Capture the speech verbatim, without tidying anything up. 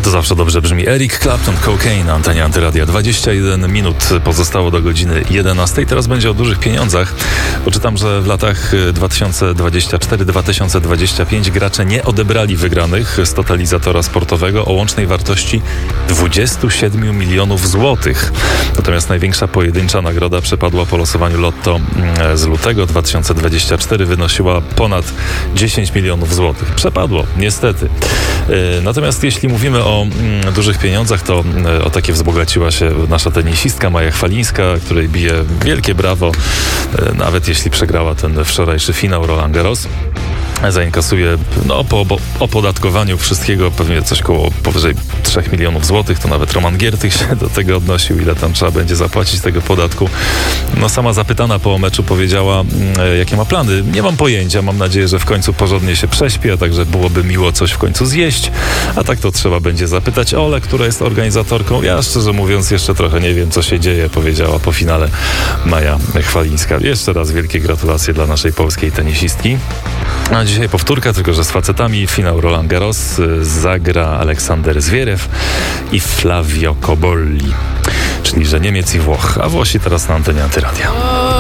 To zawsze dobrze brzmi. Eric Clapton, Cocaine na antenie Antyradia. dwadzieścia jeden minut pozostało do godziny jedenastej. Teraz będzie o dużych pieniądzach. Poczytam, że w latach dwa tysiące dwudziestym czwartym do dwa tysiące dwudziestego piątego gracze nie odebrali wygranych z totalizatora sportowego o łącznej wartości dwadzieścia siedem milionów złotych. Natomiast największa pojedyncza nagroda przypadła po losowaniu lotto z lutego dwa tysiące dwudziestego czwartego. Wynosiła ponad dziesięć milionów złotych. Przepadło, niestety. Natomiast jeśli mówimy o mm, dużych pieniądzach, to y, o takie wzbogaciła się nasza tenisistka Maja Chwalińska, której bije wielkie brawo, y, nawet jeśli przegrała ten wczorajszy finał Roland Garros. Zainkasuje no, po opodatkowaniu wszystkiego pewnie coś koło powyżej trzech milionów złotych. To nawet Roman Giertych się do tego odnosił, ile tam trzeba będzie zapłacić tego podatku. No sama zapytana po meczu powiedziała, e, jakie ma plany. Nie mam pojęcia, mam nadzieję, że w końcu porządnie się prześpi, a także byłoby miło coś w końcu zjeść. A tak to trzeba będzie zapytać Olę, która jest organizatorką. Ja szczerze mówiąc jeszcze trochę nie wiem, co się dzieje, powiedziała po finale Maja Chwalińska. Jeszcze raz wielkie gratulacje dla naszej polskiej tenisistki. A dzisiaj powtórka, tylko że z facetami. Finał Roland Garros zagra Aleksander Zwierew i Flavio Cobolli, czyli że Niemiec i Włoch, a Włosi teraz na antenie Antyradia.